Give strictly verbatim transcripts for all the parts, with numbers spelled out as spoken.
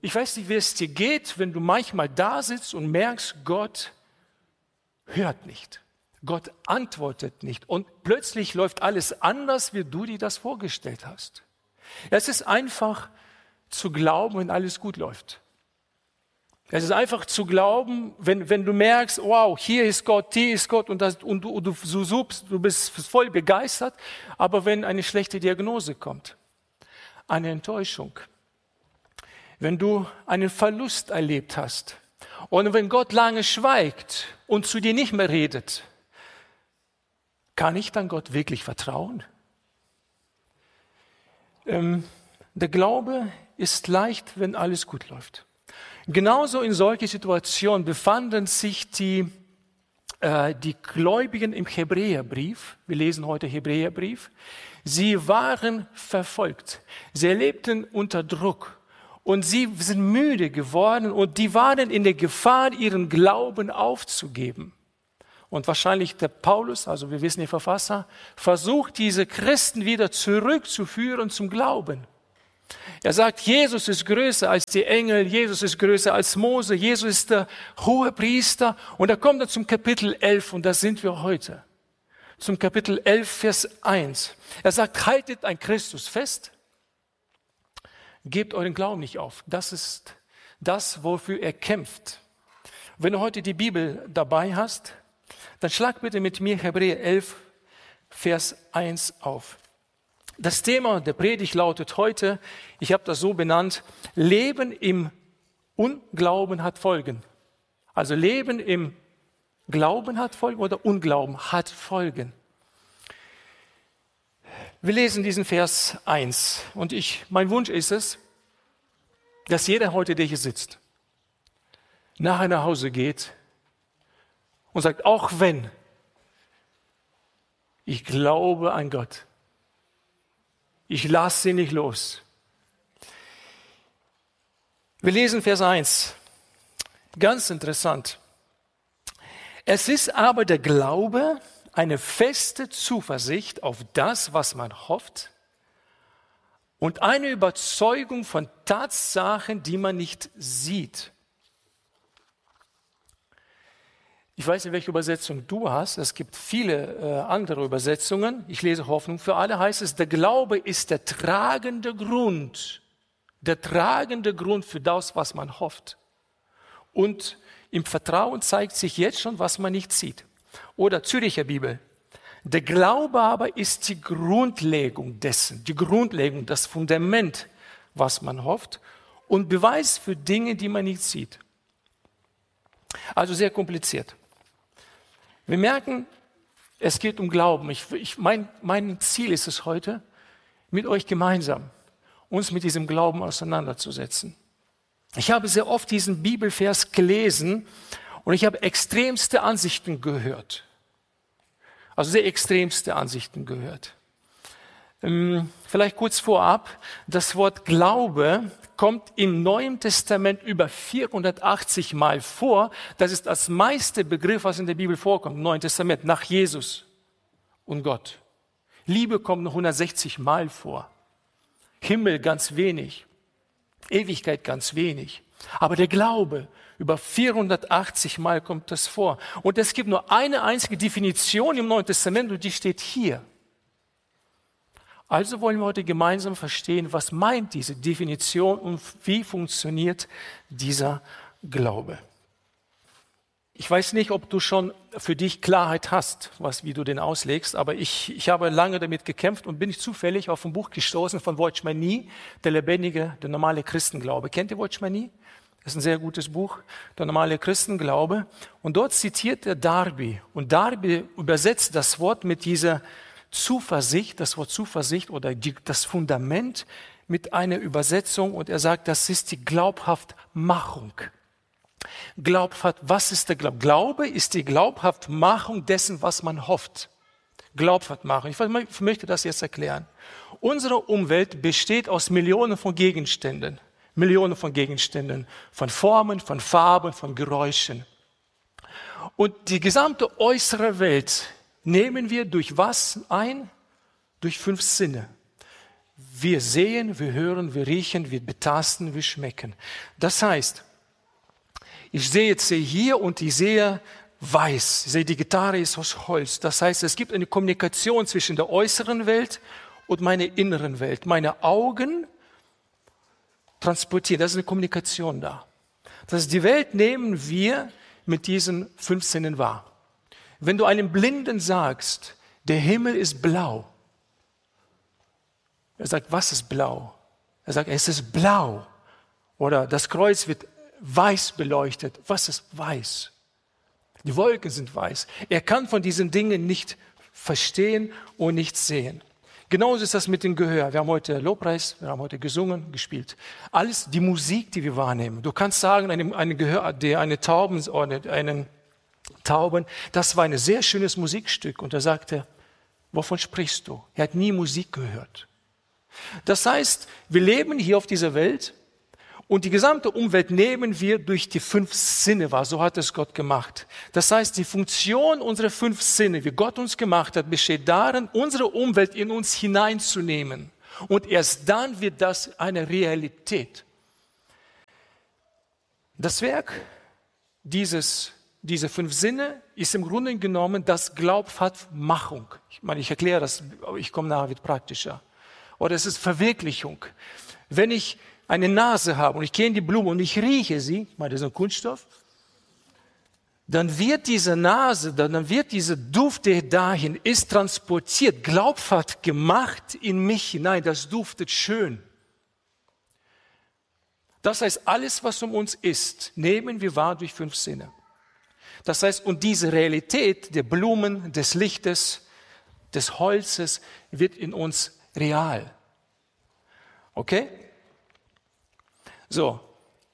ich weiß nicht, wie es dir geht, wenn du manchmal da sitzt und merkst, Gott hört nicht. Gott antwortet nicht. Und plötzlich läuft alles anders, wie du dir das vorgestellt hast. Es ist einfach zu glauben, wenn alles gut läuft. Es ist einfach zu glauben, wenn, wenn du merkst, wow, hier ist Gott, hier ist Gott und, das, und, du, und du, du, du bist voll begeistert. Aber wenn eine schlechte Diagnose kommt, eine Enttäuschung, wenn du einen Verlust erlebt hast und wenn Gott lange schweigt und zu dir nicht mehr redet, kann ich dann Gott wirklich vertrauen? Ähm, der Glaube ist leicht, wenn alles gut läuft. Genauso in solchen Situationen befanden sich die, äh, die Gläubigen im Hebräerbrief. Wir lesen heute Hebräerbrief. Sie waren verfolgt. Sie erlebten unter Druck. Und sie sind müde geworden und die waren in der Gefahr, ihren Glauben aufzugeben. Und wahrscheinlich der Paulus, also wir wissen, der Verfasser, versucht, diese Christen wieder zurückzuführen zum Glauben. Er sagt, Jesus ist größer als die Engel, Jesus ist größer als Mose, Jesus ist der hohe Priester. Und er kommt dann zum Kapitel elf und da sind wir heute. Zum Kapitel elf, Vers eins. Er sagt, haltet an Christus fest, gebt euren Glauben nicht auf. Das ist das, wofür er kämpft. Wenn du heute die Bibel dabei hast, dann schlag bitte mit mir Hebräer elf, Vers eins auf. Das Thema der Predigt lautet heute, ich habe das so benannt, Leben im Unglauben hat Folgen. Also Leben im Glauben hat Folgen oder Unglauben hat Folgen. Wir lesen diesen Vers eins und ich, mein Wunsch ist es, dass jeder heute, der hier sitzt, nachher nach Hause geht und sagt, auch wenn, ich glaube an Gott, ich lasse sie nicht los. Wir lesen Vers eins, ganz interessant. Es ist aber der Glaube, eine feste Zuversicht auf das, was man hofft und eine Überzeugung von Tatsachen, die man nicht sieht. Ich weiß nicht, welche Übersetzung du hast. Es gibt viele äh, andere Übersetzungen. Ich lese Hoffnung für alle. Heißt es, der Glaube ist der tragende Grund, der tragende Grund für das, was man hofft. Und im Vertrauen zeigt sich jetzt schon, was man nicht sieht. Oder Züricher Bibel. Der Glaube aber ist die Grundlegung dessen, die Grundlegung, das Fundament, was man hofft und Beweis für Dinge, die man nicht sieht. Also sehr kompliziert. Wir merken, es geht um Glauben. Ich, ich, mein, mein Ziel ist es heute, mit euch gemeinsam uns mit diesem Glauben auseinanderzusetzen. Ich habe sehr oft diesen Bibelvers gelesen und ich habe extremste Ansichten gehört. Also sehr extremste Ansichten gehört. Ähm, vielleicht kurz vorab, das Wort Glaube kommt im Neuen Testament über vierhundertachtzig Mal vor. Das ist das meiste Begriff, was in der Bibel vorkommt, im Neuen Testament, nach Jesus und Gott. Liebe kommt noch hundertsechzig Mal vor. Himmel ganz wenig. Ewigkeit ganz wenig. Aber der Glaube, über vierhundertachtzig Mal kommt das vor. Und es gibt nur eine einzige Definition im Neuen Testament und die steht hier. Also wollen wir heute gemeinsam verstehen, was meint diese Definition und wie funktioniert dieser Glaube. Ich weiß nicht, ob du schon für dich Klarheit hast, was, wie du den auslegst, aber ich, ich habe lange damit gekämpft und bin ich zufällig auf ein Buch gestoßen von Watchman Nee, der lebendige, der normale Christenglaube. Kennt ihr Watchman Nee? Das ist ein sehr gutes Buch, der normale Christenglaube. Und dort zitiert er Darby. Und Darby übersetzt das Wort mit dieser Zuversicht, das Wort Zuversicht oder die, das Fundament mit einer Übersetzung. Und er sagt, das ist die Glaubhaftmachung. Glaubhaft, was ist der Glaube? Glaube ist die Glaubhaftmachung dessen, was man hofft. Glaubhaftmachung. Ich möchte das jetzt erklären. Unsere Umwelt besteht aus Millionen von Gegenständen. Millionen von Gegenständen, von Formen, von Farben, von Geräuschen. Und die gesamte äußere Welt nehmen wir durch was ein? Durch fünf Sinne. Wir sehen, wir hören, wir riechen, wir betasten, wir schmecken. Das heißt, ich sehe jetzt hier und ich sehe weiß. Ich sehe, die Gitarre ist aus Holz. Das heißt, es gibt eine Kommunikation zwischen der äußeren Welt und meiner inneren Welt. Meine Augen transportieren, das ist eine Kommunikation da. Das heißt, die Welt nehmen wir mit diesen fünf Sinnen wahr. Wenn du einem Blinden sagst, der Himmel ist blau, er sagt, was ist blau? Er sagt, es ist blau. Oder das Kreuz wird weiß beleuchtet. Was ist weiß? Die Wolken sind weiß. Er kann von diesen Dingen nicht verstehen und nicht sehen. Genauso ist das mit dem Gehör. Wir haben heute Lobpreis, wir haben heute gesungen, gespielt. Alles die Musik, die wir wahrnehmen. Du kannst sagen, einem, einem Gehör, der eine Tauben, oder einen Tauben, das war ein sehr schönes Musikstück. Und er sagte, wovon sprichst du? Er hat nie Musik gehört. Das heißt, wir leben hier auf dieser Welt und die gesamte Umwelt nehmen wir durch die fünf Sinne wahr. So hat es Gott gemacht. Das heißt, die Funktion unserer fünf Sinne, wie Gott uns gemacht hat, besteht darin, unsere Umwelt in uns hineinzunehmen. Und erst dann wird das eine Realität. Das Werk dieses, dieser fünf Sinne ist im Grunde genommen das Glaubhaftmachung. Ich meine, ich erkläre das, aber ich komme nachher wird praktischer. Oder es ist Verwirklichung. Wenn ich eine Nase habe und ich gehe in die Blume und ich rieche sie, ich meine, das ist ein Kunststoff, dann wird diese Nase, dann wird dieser Duft, der dahin ist, transportiert, glaubhaft gemacht in mich hinein. Das duftet schön. Das heißt, alles, was um uns ist, nehmen wir wahr durch fünf Sinne. Das heißt, und diese Realität der Blumen, des Lichtes, des Holzes wird in uns real. Okay? So.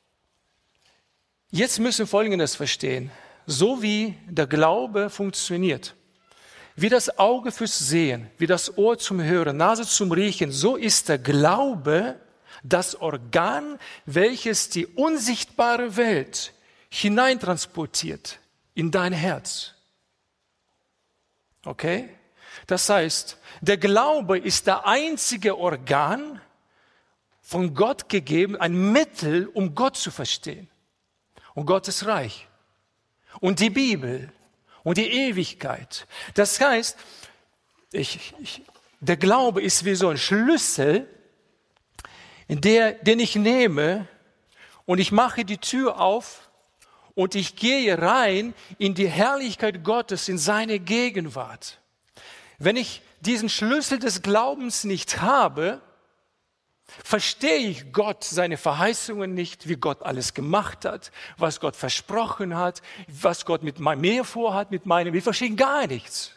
Jetzt müssen wir Folgendes verstehen. So wie der Glaube funktioniert, wie das Auge fürs Sehen, wie das Ohr zum Hören, Nase zum Riechen, so ist der Glaube das Organ, welches die unsichtbare Welt hineintransportiert in dein Herz. Okay? Das heißt, der Glaube ist der einzige Organ, von Gott gegeben, ein Mittel, um Gott zu verstehen. Und Gottes Reich. Und die Bibel. Und die Ewigkeit. Das heißt, ich, ich, der Glaube ist wie so ein Schlüssel, der, den ich nehme und ich mache die Tür auf und ich gehe rein in die Herrlichkeit Gottes, in seine Gegenwart. Wenn ich diesen Schlüssel des Glaubens nicht habe, verstehe ich Gott, seine Verheißungen nicht, wie Gott alles gemacht hat, was Gott versprochen hat, was Gott mit mir vorhat, mit meinem, wir verstehen gar nichts.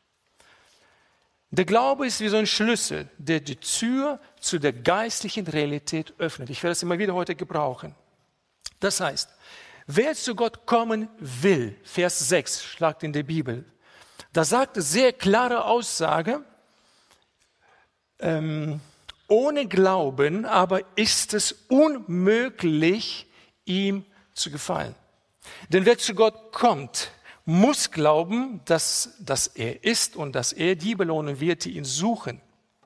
Der Glaube ist wie so ein Schlüssel, der die Tür zu der geistlichen Realität öffnet. Ich werde es immer wieder heute gebrauchen. Das heißt, wer zu Gott kommen will, Vers sechs, schlagt in der Bibel, da sagt es sehr klare Aussage, ähm, ohne Glauben aber ist es unmöglich, ihm zu gefallen. Denn wer zu Gott kommt, muss glauben, dass, dass er ist und dass er die belohnen wird, die ihn suchen.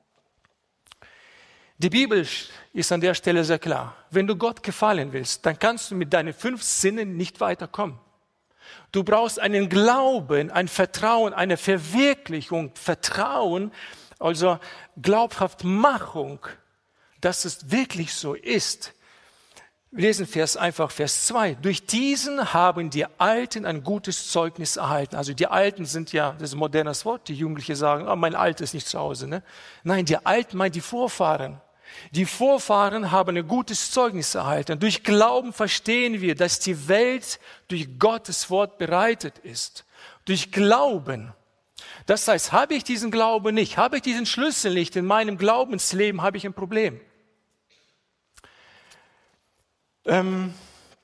Die Bibel ist an der Stelle sehr klar. Wenn du Gott gefallen willst, dann kannst du mit deinen fünf Sinnen nicht weiterkommen. Du brauchst einen Glauben, ein Vertrauen, eine Verwirklichung, Vertrauen, also Glaubhaftmachung, dass es wirklich so ist. Wir lesen Vers, einfach Vers zwei. Durch diesen haben die Alten ein gutes Zeugnis erhalten. Also die Alten sind ja, das ist ein modernes Wort, die Jugendlichen sagen, oh, mein Alter ist nicht zu Hause. Ne? Nein, die Alten meint die Vorfahren. Die Vorfahren haben ein gutes Zeugnis erhalten. Durch Glauben verstehen wir, dass die Welt durch Gottes Wort bereitet ist. Durch Glauben. Das heißt, habe ich diesen Glauben nicht, habe ich diesen Schlüssel nicht in meinem Glaubensleben, habe ich ein Problem. Ähm,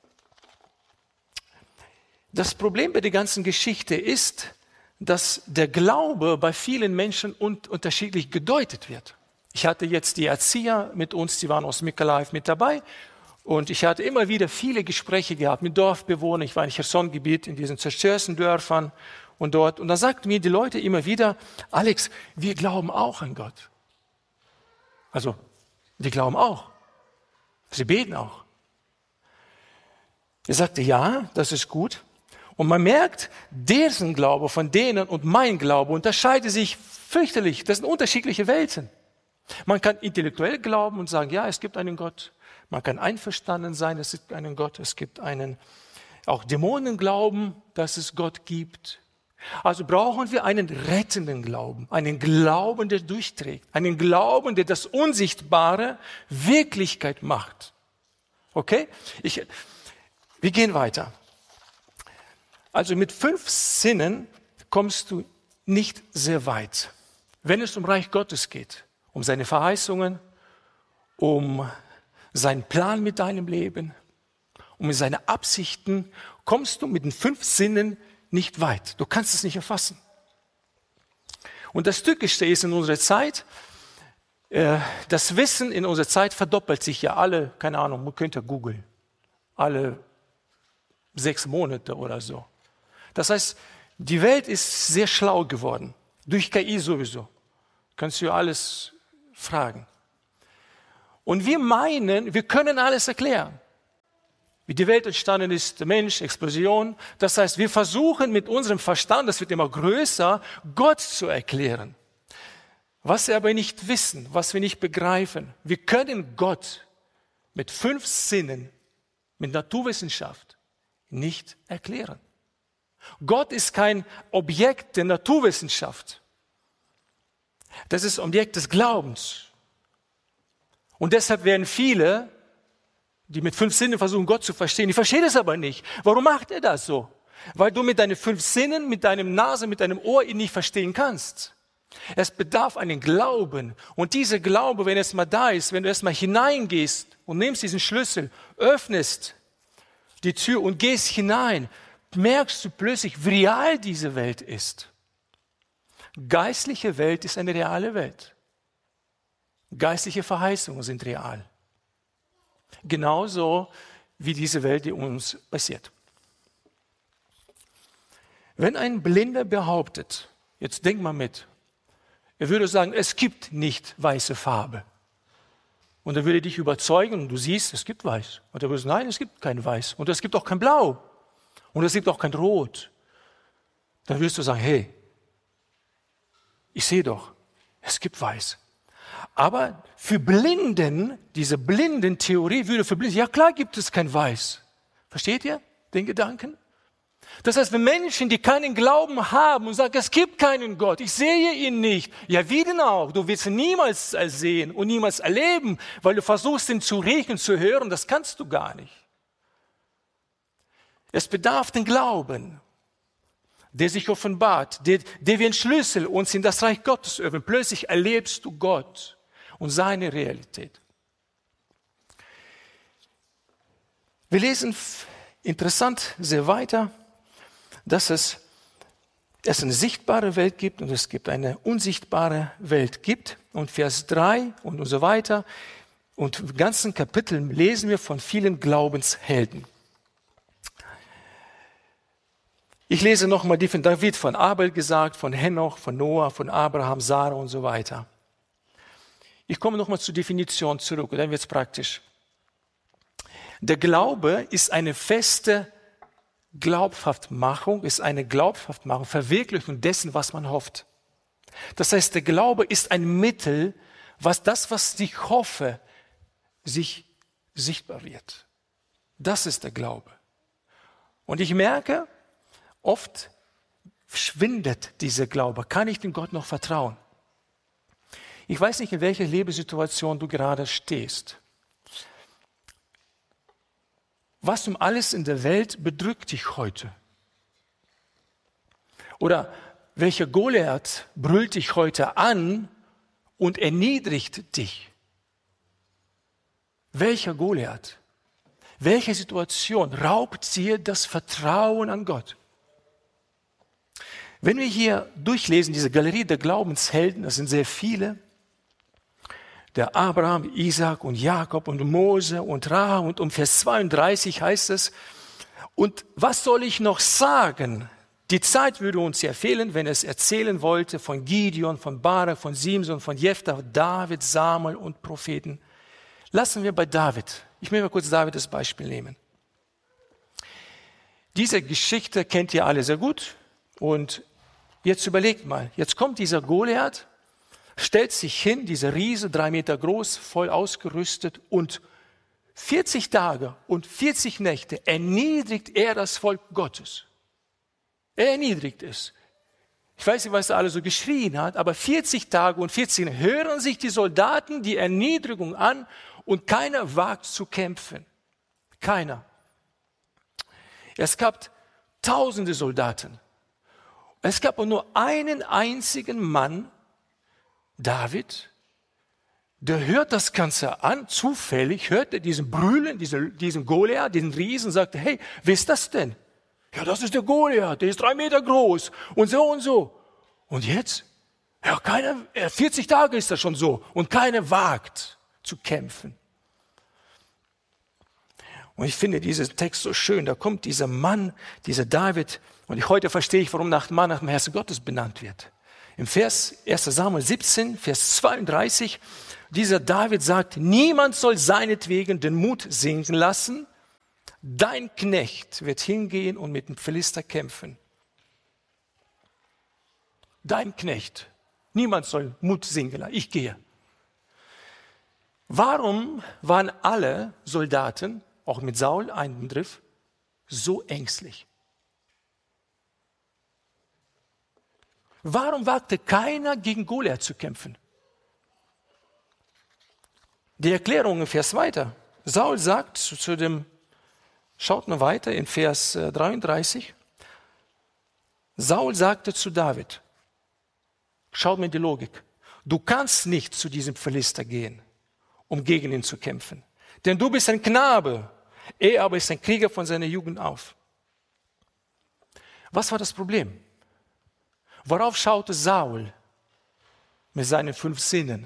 das Problem bei der ganzen Geschichte ist, dass der Glaube bei vielen Menschen un- unterschiedlich gedeutet wird. Ich hatte jetzt die Erzieher mit uns, die waren aus Mykolaiv mit dabei. Und ich hatte immer wieder viele Gespräche gehabt mit Dorfbewohnern. Ich war in Cherson-Gebiet, in diesen zerstörten Dörfern und dort. Und da sagten mir die Leute immer wieder, Alex, wir glauben auch an Gott. Also, die glauben auch. Sie beten auch. Er sagte, ja, das ist gut. Und man merkt, deren Glaube von denen und mein Glaube unterscheidet sich fürchterlich. Das sind unterschiedliche Welten. Man kann intellektuell glauben und sagen, ja, es gibt einen Gott. Man kann einverstanden sein, es gibt einen Gott. Es gibt einen, auch Dämonen glauben, dass es Gott gibt. Also brauchen wir einen rettenden Glauben, einen Glauben, der durchträgt, einen Glauben, der das Unsichtbare Wirklichkeit macht. Okay? Ich, wir gehen weiter. Also mit fünf Sinnen kommst du nicht sehr weit. Wenn es um Reich Gottes geht, um seine Verheißungen, um seinen Plan mit deinem Leben, um seine Absichten, kommst du mit den fünf Sinnen nicht weit. Du kannst es nicht erfassen. Und das Tückische ist in unserer Zeit, äh, das Wissen in unserer Zeit verdoppelt sich ja alle, keine Ahnung, man könnte googeln, alle sechs Monate oder so. Das heißt, die Welt ist sehr schlau geworden, durch K I sowieso. Kannst du alles fragen. Und wir meinen, wir können alles erklären. Wie die Welt entstanden ist, der Mensch, Explosion. Das heißt, wir versuchen mit unserem Verstand, das wird immer größer, Gott zu erklären. Was wir aber nicht wissen, was wir nicht begreifen. Wir können Gott mit fünf Sinnen, mit Naturwissenschaft nicht erklären. Gott ist kein Objekt der Naturwissenschaft. Das ist Objekt des Glaubens. Und deshalb werden viele, die mit fünf Sinnen versuchen, Gott zu verstehen, die verstehen es aber nicht. Warum macht er das so? Weil du mit deinen fünf Sinnen, mit deinem Nase, mit deinem Ohr ihn nicht verstehen kannst. Es bedarf einen Glauben. Und dieser Glaube, wenn er erstmal da ist, wenn du erstmal hineingehst und nimmst diesen Schlüssel, öffnest die Tür und gehst hinein, merkst du plötzlich, wie real diese Welt ist. Geistliche Welt ist eine reale Welt. Geistliche Verheißungen sind real. Genauso wie diese Welt, die uns passiert. Wenn ein Blinder behauptet, jetzt denk mal mit, er würde sagen, es gibt nicht weiße Farbe. Und er würde dich überzeugen und du siehst, es gibt weiß. Und er würde sagen, nein, es gibt kein Weiß. Und es gibt auch kein Blau. Und es gibt auch kein Rot. Dann wirst du sagen, hey, ich sehe doch, es gibt Weiß. Aber für Blinden, diese Blindentheorie würde für Blinde, ja klar gibt es kein Weiß. Versteht ihr den Gedanken? Das heißt, wenn Menschen, die keinen Glauben haben und sagen, es gibt keinen Gott, ich sehe ihn nicht. Ja, wie denn auch? Du wirst ihn niemals sehen und niemals erleben, weil du versuchst, ihn zu riechen, zu hören. Das kannst du gar nicht. Es bedarf den Glauben, der sich offenbart, der, der wie ein Schlüssel uns in das Reich Gottes öffnet. Plötzlich erlebst du Gott und seine Realität. Wir lesen interessant sehr weiter, dass es, es eine sichtbare Welt gibt und es gibt eine unsichtbare Welt gibt. Und Vers drei und, und so weiter. Und im ganzen Kapitel lesen wir von vielen Glaubenshelden. Ich lese nochmal die von David, von Abel gesagt, von Henoch, von Noah, von Abraham, Sarah und so weiter. Ich komme nochmal zur Definition zurück, und dann wird es praktisch. Der Glaube ist eine feste Glaubhaftmachung, ist eine Glaubhaftmachung, Verwirklichung dessen, was man hofft. Das heißt, der Glaube ist ein Mittel, was das, was ich hoffe, sich sichtbar wird. Das ist der Glaube. Und ich merke, oft schwindet dieser Glaube. Kann ich dem Gott noch vertrauen? Ich weiß nicht, in welcher Lebenssituation du gerade stehst. Was um alles in der Welt bedrückt dich heute? Oder welcher Goliath brüllt dich heute an und erniedrigt dich? Welcher Goliath? Welche Situation raubt dir das Vertrauen an Gott? Wenn wir hier durchlesen, diese Galerie der Glaubenshelden, das sind sehr viele, der Abraham, Isaac und Jakob und Mose und Rahab, und um Vers zweiunddreißig heißt es, und was soll ich noch sagen? Die Zeit würde uns ja fehlen, wenn es erzählen wollte von Gideon, von Barak, von Simson, von Jephthah, David, Samuel und Propheten. Lassen wir bei David. Ich möchte mal kurz David als Beispiel nehmen. Diese Geschichte kennt ihr alle sehr gut. Und jetzt überlegt mal, jetzt kommt dieser Goliath, stellt sich hin, dieser Riese, drei Meter groß, voll ausgerüstet, und vierzig Tage und vierzig Nächte erniedrigt er das Volk Gottes. Er erniedrigt es. Ich weiß nicht, was er alle so geschrien hat, aber vierzig Tage und vierzig Nächte hören sich die Soldaten die Erniedrigung an und keiner wagt zu kämpfen. Keiner. Es gab tausende Soldaten. Es gab nur einen einzigen Mann, David, der hört das Ganze an, zufällig hört er diesen Brüllen, diesen, diesen Goliath, diesen Riesen, sagt, hey, wer ist das denn? Ja, das ist der Goliath, der ist drei Meter groß und so und so. Und jetzt? Ja, keiner, vierzig Tage ist das schon so und keiner wagt zu kämpfen. Und ich finde diesen Text so schön, da kommt dieser Mann, dieser David, und ich, heute verstehe ich, warum nach Mann nach dem Herzen Gottes benannt wird. Im Vers erster Samuel siebzehn, Vers zweiunddreißig, dieser David sagt, niemand soll seinetwegen den Mut sinken lassen, dein Knecht wird hingehen und mit dem Philister kämpfen. Dein Knecht, niemand soll Mut sinken lassen, ich gehe. Warum waren alle Soldaten, auch mit Saul ein Begriff, so ängstlich? Warum wagte keiner, gegen Goliath zu kämpfen? Die Erklärung im Vers weiter. Saul sagt zu, zu dem, schaut mal weiter in Vers dreiunddreißig. Saul sagte zu David, schaut mir die Logik, du kannst nicht zu diesem Philister gehen, um gegen ihn zu kämpfen. Denn du bist ein Knabe, er aber ist ein Krieger von seiner Jugend auf. Was war das Problem? Worauf schaute Saul mit seinen fünf Sinnen?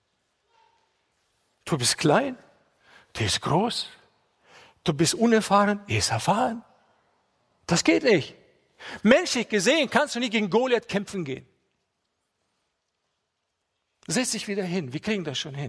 Du bist klein, der ist groß. Du bist unerfahren, er ist erfahren. Das geht nicht. Menschlich gesehen kannst du nicht gegen Goliath kämpfen gehen. Setz dich wieder hin, wir kriegen das schon hin.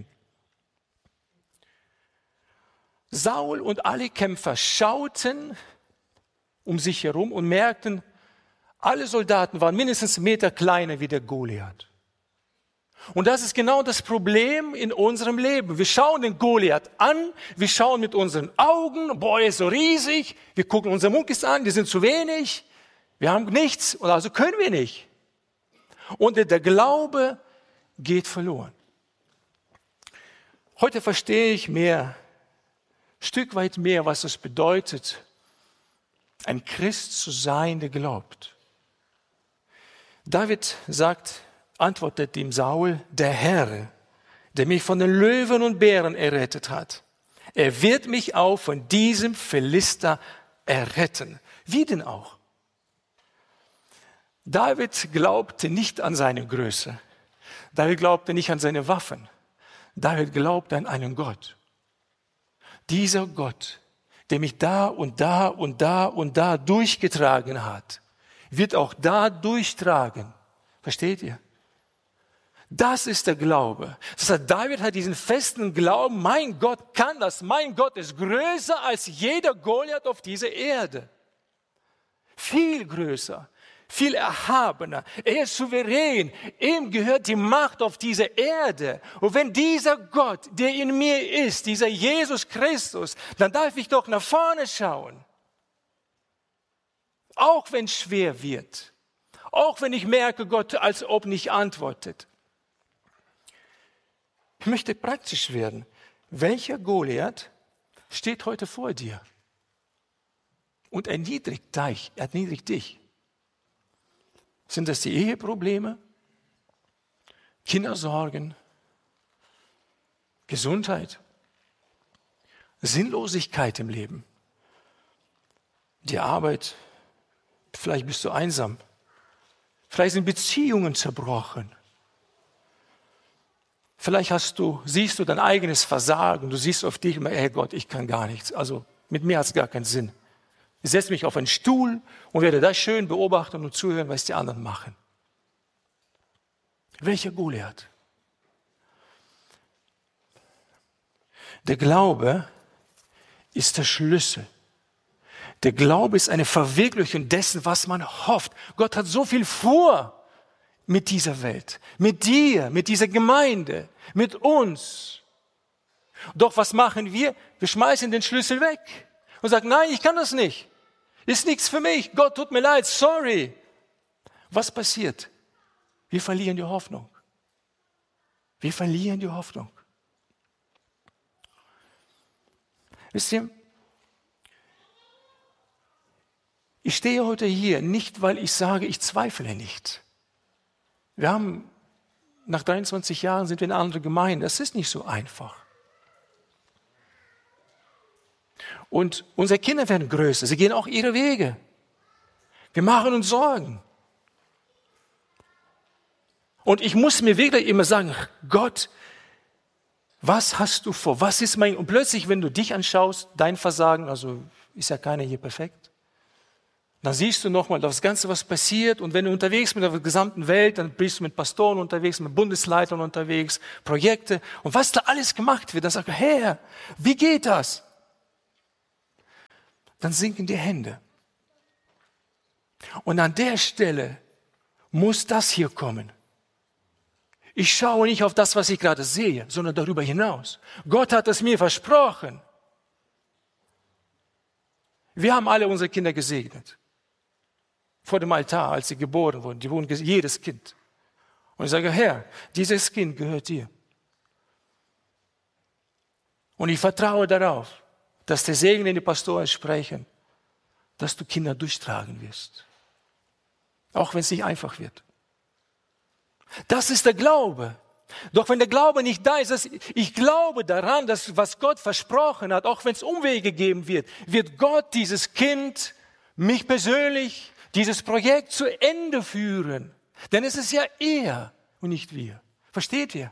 Saul und alle Kämpfer schauten um sich herum und merkten, alle Soldaten waren mindestens einen Meter kleiner wie der Goliath. Und das ist genau das Problem in unserem Leben. Wir schauen den Goliath an, wir schauen mit unseren Augen, boah, er ist so riesig, wir gucken unsere Munkis an, die sind zu wenig, wir haben nichts und also können wir nicht. Und der Glaube geht verloren. Heute verstehe ich mehr, ein Stück weit mehr, was es bedeutet, ein Christ zu sein, der glaubt. David sagt, antwortet ihm Saul, der Herr, der mich von den Löwen und Bären errettet hat. Er wird mich auch von diesem Philister erretten. Wie denn auch? David glaubte nicht an seine Größe. David glaubte nicht an seine Waffen. David glaubte an einen Gott. Dieser Gott, der mich da und da und da und da durchgetragen hat, wird auch da durchtragen. Versteht ihr? Das ist der Glaube. Das heißt, David hat diesen festen Glauben, mein Gott kann das, mein Gott ist größer als jeder Goliath auf dieser Erde. Viel größer, viel erhabener. Er ist souverän, ihm gehört die Macht auf dieser Erde. Und wenn dieser Gott, der in mir ist, dieser Jesus Christus, dann darf ich doch nach vorne schauen. Auch wenn es schwer wird. Auch wenn ich merke, Gott als ob nicht antwortet. Ich möchte praktisch werden. Welcher Goliath steht heute vor dir und erniedrigt dich? Erniedrigt dich? Sind das die Eheprobleme, Kindersorgen, Gesundheit, Sinnlosigkeit im Leben, die Arbeit? Vielleicht bist du einsam. Vielleicht sind Beziehungen zerbrochen. Vielleicht hast du, siehst du dein eigenes Versagen. Du siehst auf dich immer, hey Gott, ich kann gar nichts. Also mit mir hat es gar keinen Sinn. Ich setze mich auf einen Stuhl und werde da schön beobachten und zuhören, was die anderen machen. Welcher Goliath? Der Glaube ist der Schlüssel. Der Glaube ist eine Verwirklichung dessen, was man hofft. Gott hat so viel vor mit dieser Welt, mit dir, mit dieser Gemeinde, mit uns. Doch was machen wir? Wir schmeißen den Schlüssel weg und sagen, nein, ich kann das nicht. Ist nichts für mich. Gott, tut mir leid, sorry. Was passiert? Wir verlieren die Hoffnung. Wir verlieren die Hoffnung. Wisst ihr, ich stehe heute hier nicht, weil ich sage, ich zweifle nicht. Wir haben, nach dreiundzwanzig Jahren sind wir in einer anderen Gemeinde. Das ist nicht so einfach. Und unsere Kinder werden größer. Sie gehen auch ihre Wege. Wir machen uns Sorgen. Und ich muss mir wirklich immer sagen, Gott, was hast du vor? Was ist mein... Und plötzlich, wenn du dich anschaust, dein Versagen, also ist ja keiner hier perfekt, dann siehst du nochmal das Ganze, was passiert. Und wenn du unterwegs bist mit der gesamten Welt, dann bist du mit Pastoren unterwegs, mit Bundesleitern unterwegs, Projekte. Und was da alles gemacht wird, dann sagst du, Herr, wie geht das? Dann sinken die Hände. Und an der Stelle muss das hier kommen. Ich schaue nicht auf das, was ich gerade sehe, sondern darüber hinaus. Gott hat es mir versprochen. Wir haben alle unsere Kinder gesegnet. Vor dem Altar, als sie geboren wurden. Die wurden jedes Kind. Und ich sage, Herr, dieses Kind gehört dir. Und ich vertraue darauf, dass der Segen, den die Pastoren sprechen, dass du Kinder durchtragen wirst. Auch wenn es nicht einfach wird. Das ist der Glaube. Doch wenn der Glaube nicht da ist, dass ich glaube daran, dass was Gott versprochen hat, auch wenn es Umwege geben wird, wird Gott dieses Kind, mich persönlich, dieses Projekt zu Ende führen. Denn es ist ja er und nicht wir. Versteht ihr?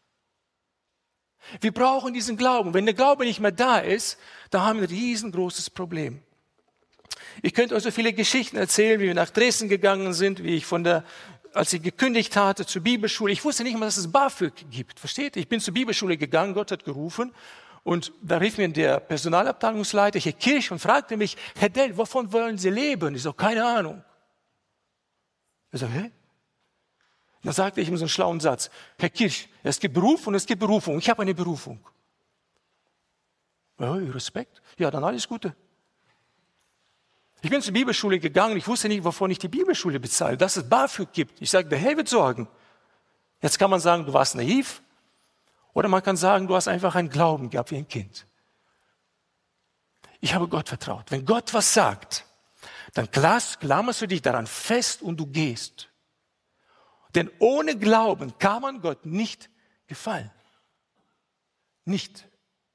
Wir brauchen diesen Glauben. Wenn der Glaube nicht mehr da ist, dann haben wir ein riesengroßes Problem. Ich könnte euch so viele Geschichten erzählen, wie wir nach Dresden gegangen sind, wie ich von der als ich gekündigt hatte zur Bibelschule, ich wusste nicht mal, dass es BAföG gibt. Versteht ihr? Ich bin zur Bibelschule gegangen, Gott hat gerufen. Und da rief mir der Personalabteilungsleiter hier Kirch und fragte mich, Herr Dell, wovon wollen Sie leben? Ich so, keine Ahnung. Ich so, hä? Dann sagte ich ihm so einen schlauen Satz, Herr Kirch, es gibt Beruf und es gibt Berufung. Ich habe eine Berufung. Ja, Respekt. Ja, dann alles Gute. Ich bin zur Bibelschule gegangen, ich wusste nicht, wovon ich die Bibelschule bezahle, dass es BAföG gibt. Ich sage, der Herr wird sorgen. Jetzt kann man sagen, du warst naiv. Oder man kann sagen, du hast einfach einen Glauben gehabt wie ein Kind. Ich habe Gott vertraut. Wenn Gott was sagt, dann klammerst du dich daran fest und du gehst. Denn ohne Glauben kann man Gott nicht gefallen. Nicht.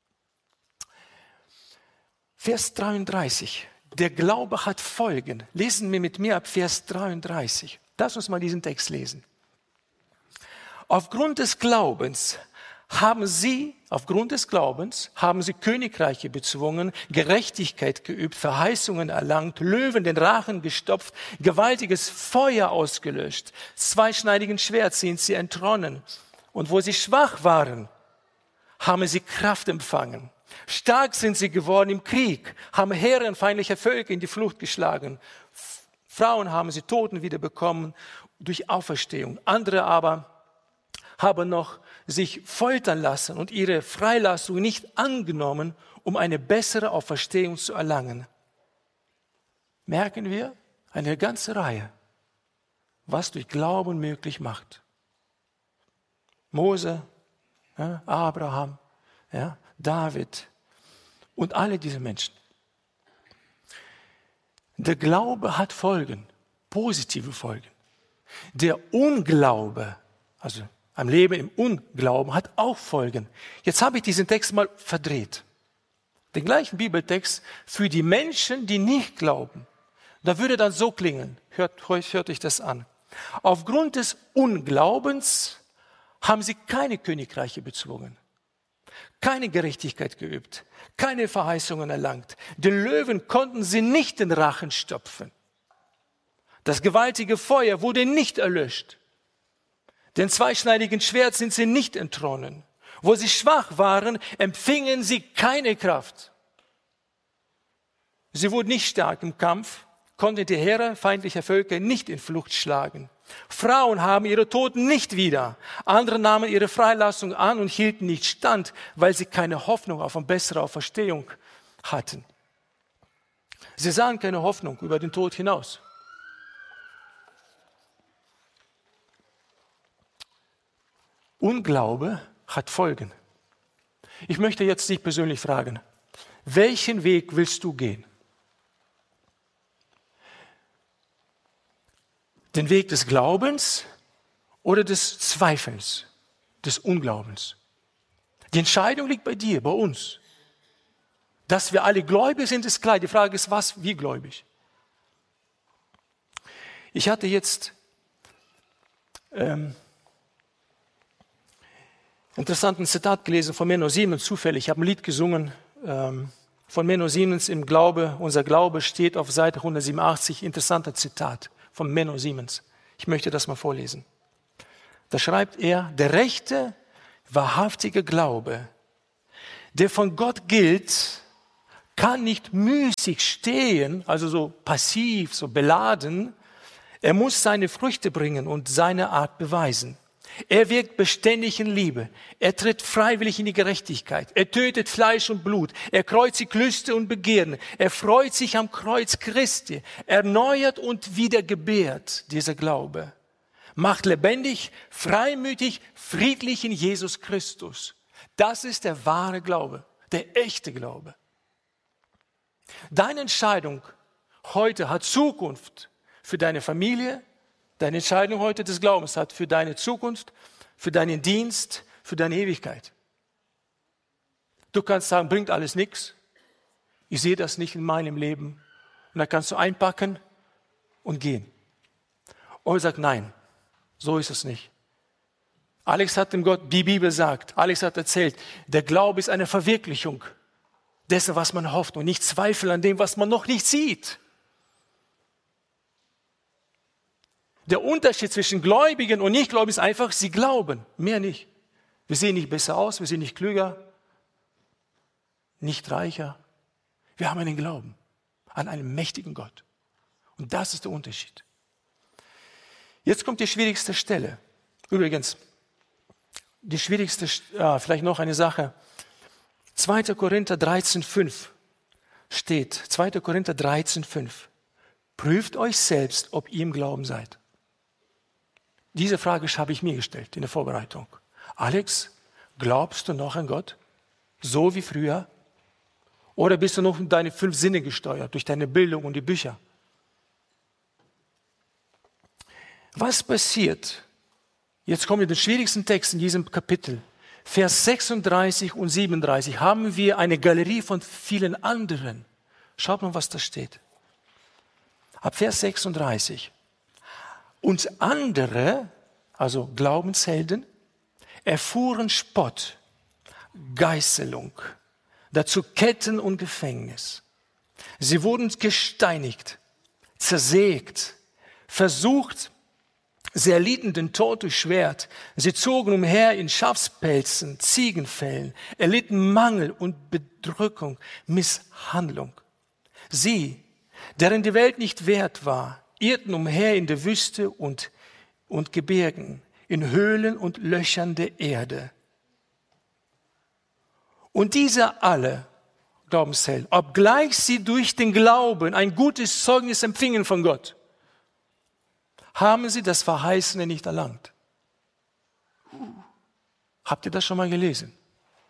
Vers dreiunddreißig. Der Glaube hat Folgen. Lesen wir mit mir ab Vers dreiunddreißig. Lass uns mal diesen Text lesen. Aufgrund des Glaubens haben sie, aufgrund des Glaubens, haben sie Königreiche bezwungen, Gerechtigkeit geübt, Verheißungen erlangt, Löwen den Rachen gestopft, gewaltiges Feuer ausgelöscht, zweischneidigen Schwert sind sie entronnen. Und wo sie schwach waren, haben sie Kraft empfangen. Stark sind sie geworden im Krieg, haben Heere feindlicher Völker in die Flucht geschlagen. Frauen haben sie Toten wiederbekommen durch Auferstehung. Andere aber haben noch sich foltern lassen und ihre Freilassung nicht angenommen, um eine bessere Auferstehung zu erlangen. Merken wir eine ganze Reihe, was durch Glauben möglich macht. Mose, ja, Abraham, ja, David und alle diese Menschen. Der Glaube hat Folgen, positive Folgen. Der Unglaube, also am Leben im Unglauben, hat auch Folgen. Jetzt habe ich diesen Text mal verdreht. Den gleichen Bibeltext für die Menschen, die nicht glauben. Da würde dann so klingen, hört, hört euch das an. Aufgrund des Unglaubens haben sie keine Königreiche bezwungen. keine Gerechtigkeit geübt, keine Verheißungen erlangt. Den Löwen konnten sie nicht den Rachen stopfen. Das gewaltige Feuer wurde nicht erlöscht. Den zweischneidigen Schwert sind sie nicht entronnen. Wo sie schwach waren, empfingen sie keine Kraft. Sie wurden nicht stark im Kampf, konnten die Heere feindlicher Völker nicht in Flucht schlagen. Frauen haben ihre Toten nicht wieder. Andere nahmen ihre Freilassung an und hielten nicht stand, weil sie keine Hoffnung auf eine bessere Auferstehung hatten. Sie sahen keine Hoffnung über den Tod hinaus. Unglaube hat Folgen. Ich möchte jetzt dich persönlich fragen, welchen Weg willst du gehen? Den Weg des Glaubens oder des Zweifels, des Unglaubens? Die Entscheidung liegt bei dir, bei uns. Dass wir alle gläubig sind, ist klar. Die Frage ist, was, wie gläubig? Ich hatte jetzt ähm, interessanten Zitat gelesen von Menno Siemens, zufällig. Ich habe ein Lied gesungen ähm, von Menno Siemens im Glaube. Unser Glaube steht auf Seite hundertsiebenundachtzig. Interessanter Zitat von Menno Siemens. Ich möchte das mal vorlesen. Da schreibt er, der rechte, wahrhaftige Glaube, der von Gott gilt, kann nicht müßig stehen, also so passiv, so beladen. Er muss seine Früchte bringen und seine Art beweisen. Er wirkt beständig in Liebe. Er tritt freiwillig in die Gerechtigkeit. Er tötet Fleisch und Blut. Er kreuzigt Lüste und Begehren. Er freut sich am Kreuz Christi. Erneuert und wiedergebärt dieser Glaube. Macht lebendig, freimütig, friedlich in Jesus Christus. Das ist der wahre Glaube, der echte Glaube. Deine Entscheidung heute hat Zukunft für deine Familie. Deine Entscheidung heute des Glaubens hat für deine Zukunft, für deinen Dienst, für deine Ewigkeit. Du kannst sagen, bringt alles nichts. Ich sehe das nicht in meinem Leben. Und dann kannst du einpacken und gehen. Oder sag, nein, so ist es nicht. Alex hat dem Gott, die Bibel sagt, Alex hat erzählt, der Glaube ist eine Verwirklichung dessen, was man hofft und nicht Zweifel an dem, was man noch nicht sieht. Der Unterschied zwischen Gläubigen und Nichtgläubigen ist einfach, sie glauben, mehr nicht. Wir sehen nicht besser aus, wir sind nicht klüger, nicht reicher. Wir haben einen Glauben an einen mächtigen Gott. Und das ist der Unterschied. Jetzt kommt die schwierigste Stelle. Übrigens, die schwierigste, ja, vielleicht noch eine Sache. zweiter Korinther dreizehn fünf steht, zweiter Korinther dreizehn fünf. Prüft euch selbst, ob ihr im Glauben seid. Diese Frage habe ich mir gestellt in der Vorbereitung. Alex, glaubst du noch an Gott? So wie früher? Oder bist du noch in deine fünf Sinne gesteuert, durch deine Bildung und die Bücher? Was passiert? Jetzt kommen wir zu den schwierigsten Text in diesem Kapitel. Vers sechsunddreißig und siebenunddreißig haben wir eine Galerie von vielen anderen. Schaut mal, was da steht. Ab Vers sechsunddreißig. Und andere, also Glaubenshelden, erfuhren Spott, Geißelung, dazu Ketten und Gefängnis. Sie wurden gesteinigt, zersägt, versucht, sie erlitten den Tod durch Schwert. Sie zogen umher in Schafspelzen, Ziegenfellen, erlitten Mangel und Bedrückung, Misshandlung. Sie, deren die Welt nicht wert war, irrten umher in der Wüste und, und Gebirgen, in Höhlen und Löchern der Erde. Und diese alle, Glaubenshelden, obgleich sie durch den Glauben ein gutes Zeugnis empfingen von Gott, haben sie das Verheißene nicht erlangt. Habt ihr das schon mal gelesen?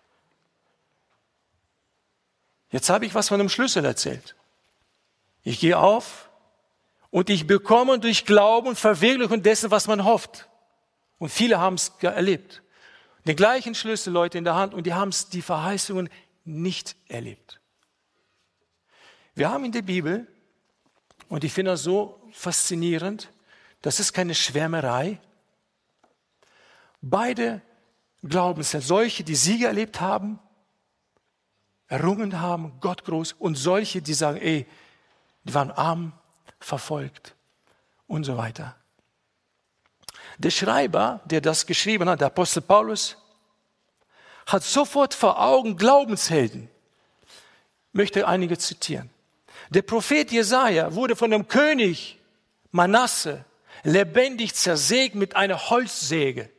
Jetzt habe ich was von einem Schlüssel erzählt. Ich gehe auf und ich bekomme durch Glauben und Verwirklichung dessen, was man hofft. Und viele haben es erlebt. Den gleichen Schlüssel, Leute, in der Hand und die haben die Verheißungen nicht erlebt. Wir haben in der Bibel, und ich finde das so faszinierend, das ist keine Schwärmerei, beide Glaubensheld, solche, die Siege erlebt haben, errungen haben, Gott groß, und solche, die sagen, ey, die waren arm, verfolgt und so weiter. Der Schreiber, der das geschrieben hat, der Apostel Paulus, hat sofort vor Augen Glaubenshelden. Ich möchte einige zitieren. Der Prophet Jesaja wurde von dem König Manasse lebendig zersägt mit einer Holzsäge.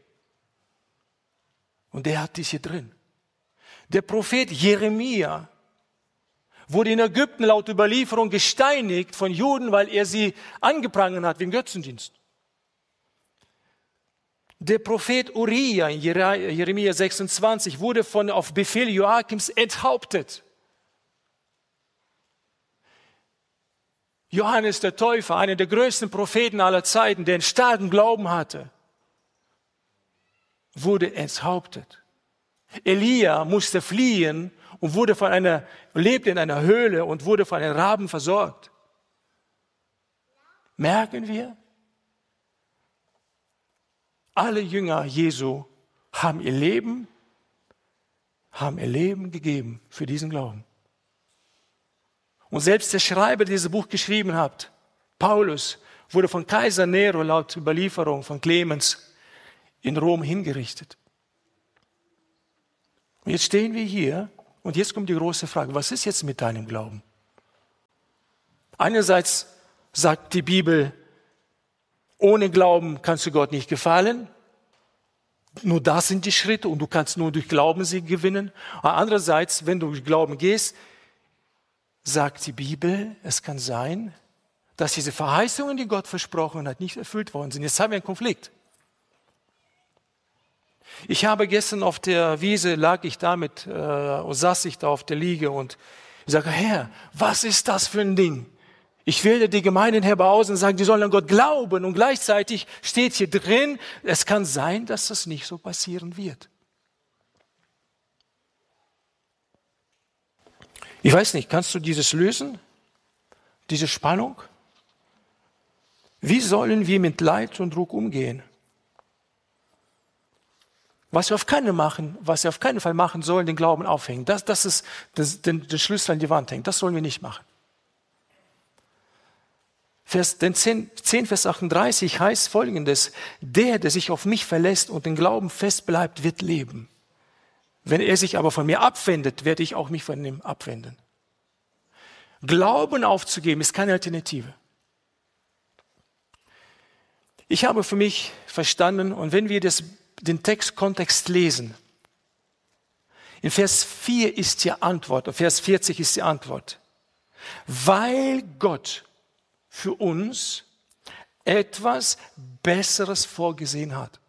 Und der hat dies hier drin. Der Prophet Jeremia wurde in Ägypten laut Überlieferung gesteinigt von Juden, weil er sie angeprangert hat wegen Götzendienst. Der Prophet Uriah in Jeremia sechsundzwanzig wurde von, auf Befehl Joachims enthauptet. Johannes der Täufer, einer der größten Propheten aller Zeiten, der einen starken Glauben hatte, wurde enthauptet. Elia musste fliehen und wurde von einer, lebte in einer Höhle und wurde von einem Raben versorgt. Merken wir? Alle Jünger Jesu haben ihr Leben, haben ihr Leben gegeben für diesen Glauben. Und selbst der Schreiber, der dieses Buch geschrieben hat, Paulus, wurde von Kaiser Nero laut Überlieferung von Clemens in Rom hingerichtet. Und jetzt stehen wir hier und jetzt kommt die große Frage, was ist jetzt mit deinem Glauben? Einerseits sagt die Bibel, ohne Glauben kannst du Gott nicht gefallen. Nur das sind die Schritte und du kannst nur durch Glauben sie gewinnen. Andererseits, wenn du durch Glauben gehst, sagt die Bibel, es kann sein, dass diese Verheißungen, die Gott versprochen hat, nicht erfüllt worden sind. Jetzt haben wir einen Konflikt. Ich habe gestern auf der Wiese, lag ich da mit, äh, und saß ich da auf der Liege und ich sage, Herr, was ist das für ein Ding? Ich wähle die Gemeinden herbei und sage, die sollen an Gott glauben. Und gleichzeitig steht hier drin, es kann sein, dass das nicht so passieren wird. Ich weiß nicht, kannst du dieses lösen? Diese Spannung? Wie sollen wir mit Leid und Druck umgehen? Was wir auf keinen, machen, was wir auf keinen Fall machen sollen, den Glauben aufhängen. Das, das ist das, den, den Schlüssel an die Wand hängen. Das sollen wir nicht machen. Vers, denn zehn, zehn, Vers achtunddreißig heißt Folgendes: Der, der sich auf mich verlässt und den Glauben fest bleibt, wird leben. Wenn er sich aber von mir abwendet, werde ich auch mich von ihm abwenden. Glauben aufzugeben ist keine Alternative. Ich habe für mich verstanden, und wenn wir das, den Textkontext lesen, in Vers vier ist die Antwort, und Vers vierzig ist die Antwort. Weil Gott für uns etwas Besseres vorgesehen hat.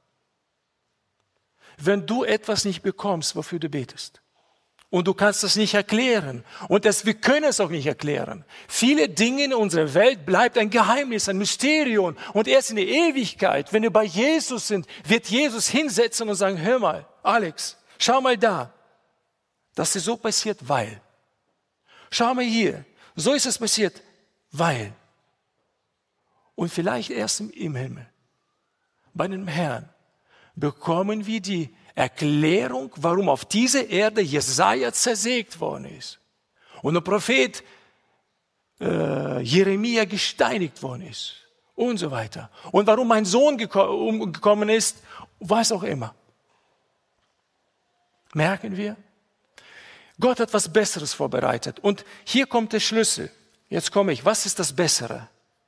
Wenn du etwas nicht bekommst, wofür du betest, und du kannst das nicht erklären, und das, wir können es auch nicht erklären. Viele Dinge in unserer Welt bleibt ein Geheimnis, ein Mysterium, und erst in der Ewigkeit, wenn wir bei Jesus sind, wird Jesus hinsetzen und sagen, hör mal, Alex, schau mal da, das ist so passiert, weil. Schau mal hier, so ist es passiert, weil. Und vielleicht erst im Himmel, bei dem Herrn, bekommen wir die Erklärung, warum auf dieser Erde Jesaja zersägt worden ist und der Prophet äh, Jeremia gesteinigt worden ist und so weiter. Und warum mein Sohn geko- umgekommen ist, was auch immer. Merken wir? Gott hat was Besseres vorbereitet. Und hier kommt der Schlüssel. Jetzt komme ich. Was ist das Bessere?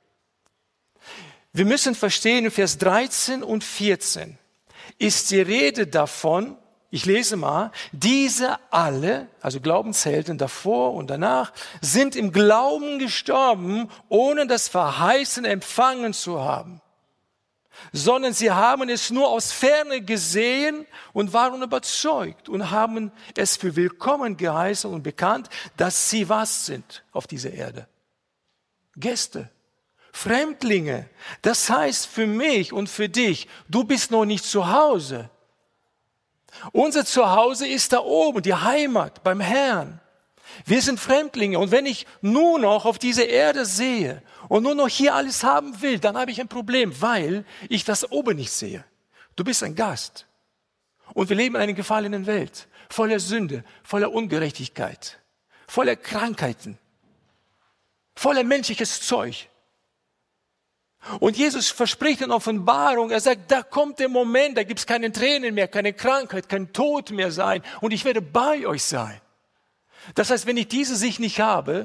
Wir müssen verstehen, in Vers dreizehn und vierzehn ist die Rede davon, ich lese mal, diese alle, also Glaubenshelden davor und danach, sind im Glauben gestorben, ohne das Verheißen empfangen zu haben. Sondern sie haben es nur aus Ferne gesehen und waren überzeugt und haben es für willkommen geheißen und bekannt, dass sie was sind auf dieser Erde. Gäste. Fremdlinge, das heißt für mich und für dich, du bist noch nicht zu Hause. Unser Zuhause ist da oben, die Heimat beim Herrn. Wir sind Fremdlinge und wenn ich nur noch auf diese Erde sehe und nur noch hier alles haben will, dann habe ich ein Problem, weil ich das oben nicht sehe. Du bist ein Gast. Und wir leben in einer gefallenen Welt, voller Sünde, voller Ungerechtigkeit, voller Krankheiten, voller menschliches Zeug. Und Jesus verspricht in Offenbarung, er sagt, da kommt der Moment, da gibt es keine Tränen mehr, keine Krankheit, kein Tod mehr sein und ich werde bei euch sein. Das heißt, wenn ich diese Sicht nicht habe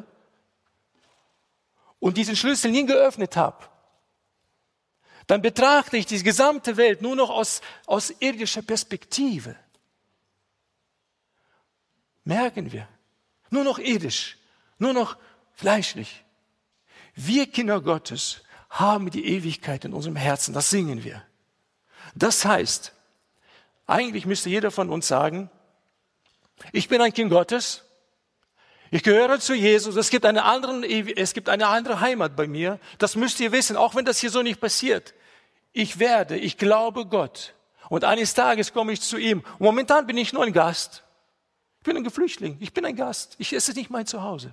und diesen Schlüssel nie geöffnet habe, dann betrachte ich die gesamte Welt nur noch aus, aus irdischer Perspektive. Merken wir, nur noch irdisch, nur noch fleischlich. Wir Kinder Gottes haben die Ewigkeit in unserem Herzen, das singen wir. Das heißt, eigentlich müsste jeder von uns sagen, ich bin ein Kind Gottes, ich gehöre zu Jesus, es gibt eine andere, es gibt eine andere Heimat bei mir, das müsst ihr wissen, auch wenn das hier so nicht passiert. Ich werde, ich glaube Gott und eines Tages komme ich zu ihm. Und momentan bin ich nur ein Gast, ich bin ein Flüchtling, ich bin ein Gast, ich, es ist nicht mein Zuhause.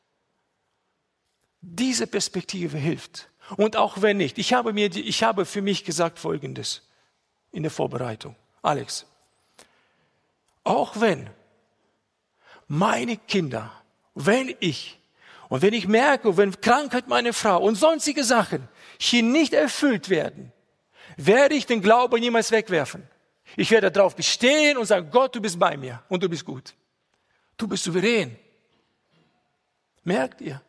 Diese Perspektive hilft. Und auch wenn nicht, ich habe, mir, ich habe für mich gesagt Folgendes in der Vorbereitung. Alex, auch wenn meine Kinder, wenn ich und wenn ich merke, wenn Krankheit meiner Frau und sonstige Sachen hier nicht erfüllt werden, werde ich den Glauben niemals wegwerfen. Ich werde darauf bestehen und sagen, Gott, du bist bei mir und du bist gut. Du bist souverän. Merkt ihr?